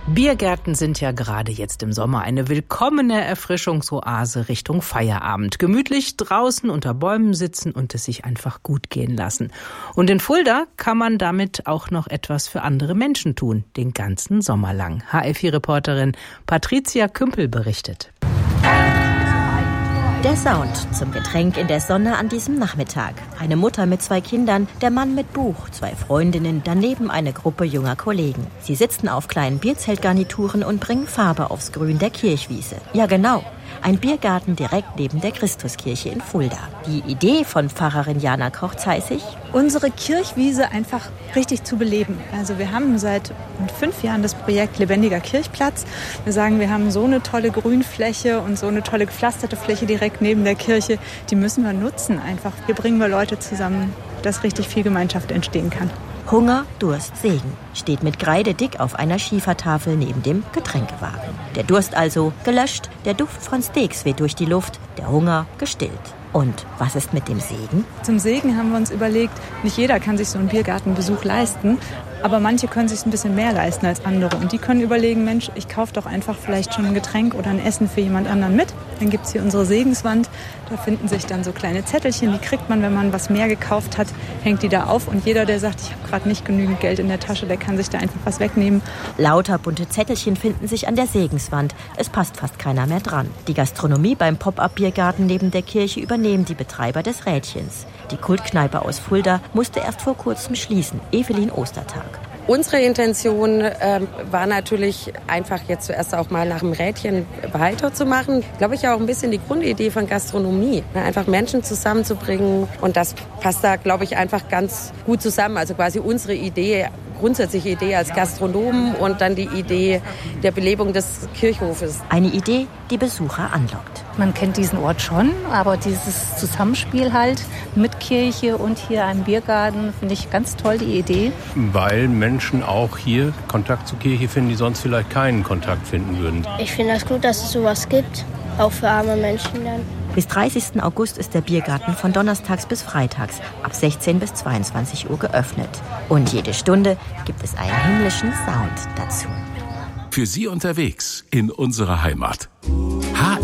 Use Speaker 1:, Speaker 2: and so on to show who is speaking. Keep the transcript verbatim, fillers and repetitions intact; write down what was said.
Speaker 1: Biergärten sind ja gerade jetzt im Sommer eine willkommene Erfrischungsoase Richtung Feierabend. Gemütlich draußen unter Bäumen sitzen und es sich einfach gut gehen lassen. Und in Fulda kann man damit auch noch etwas für andere Menschen tun, den ganzen Sommer lang. H L vier-Reporterin Patricia Kümpel berichtet.
Speaker 2: Der Sound zum Getränk in der Sonne an diesem Nachmittag. Eine Mutter mit zwei Kindern, der Mann mit Buch, zwei Freundinnen, daneben eine Gruppe junger Kollegen. Sie sitzen auf kleinen Bierzeltgarnituren und bringen Farbe aufs Grün der Kirchwiese. Ja genau, ein Biergarten direkt neben der Christuskirche in Fulda. Die Idee von Pfarrerin Jana Koch-Zeissig:
Speaker 3: unsere Kirchwiese einfach richtig zu beleben. Also wir haben seit fünf Jahren das Projekt Lebendiger Kirchplatz. Wir sagen, wir haben so eine tolle Grünfläche und so eine tolle gepflasterte Fläche direkt neben der Kirche. Die müssen wir nutzen einfach. Hier bringen wir Leute zusammen, dass richtig viel Gemeinschaft entstehen kann.
Speaker 2: Hunger, Durst, Segen steht mit Kreide dick auf einer Schiefertafel neben dem Getränkewagen. Der Durst also gelöscht, der Duft von Steaks weht durch die Luft, der Hunger gestillt. Und was ist mit dem Segen?
Speaker 3: Zum Segen haben wir uns überlegt, nicht jeder kann sich so einen Biergartenbesuch leisten, aber manche können sich ein bisschen mehr leisten als andere. Und die können überlegen, Mensch, ich kaufe doch einfach vielleicht schon ein Getränk oder ein Essen für jemand anderen mit. Dann gibt es hier unsere Segenswand. Da finden sich dann so kleine Zettelchen, die kriegt man, wenn man was mehr gekauft hat, hängt die da auf. Und jeder, der sagt, ich habe gerade nicht genügend Geld in der Tasche, der kann sich da einfach was wegnehmen.
Speaker 2: Lauter bunte Zettelchen finden sich an der Segenswand. Es passt fast keiner mehr dran. Die Gastronomie beim Pop-up-Biergarten neben der Kirche übernehmen die Betreiber des Rädchens. Die Kultkneipe aus Fulda musste erst vor kurzem schließen. Evelyn Ostertag.
Speaker 4: Unsere Intention ähm, war natürlich einfach jetzt zuerst auch mal nach dem Rädchen weiterzumachen. Glaube ich auch ein bisschen die Grundidee von Gastronomie, ne? Einfach Menschen zusammenzubringen, und das passt da, glaube ich, einfach ganz gut zusammen. Also quasi unsere Idee, grundsätzliche Idee als Gastronomen und dann die Idee der Belebung des Kirchhofes.
Speaker 2: Eine Idee, die Besucher anlockt.
Speaker 5: Man kennt diesen Ort schon, aber dieses Zusammenspiel halt mit Kirche und hier einem Biergarten finde ich ganz toll, die Idee.
Speaker 6: Weil Menschen auch hier Kontakt zur Kirche finden, die sonst vielleicht keinen Kontakt finden würden.
Speaker 7: Ich finde das gut, dass es sowas gibt, auch für arme Menschen dann.
Speaker 2: Bis dreißigsten August ist der Biergarten von donnerstags bis freitags ab sechzehn bis zweiundzwanzig Uhr geöffnet. Und jede Stunde gibt es einen himmlischen Sound dazu.
Speaker 8: Für Sie unterwegs in unserer Heimat. H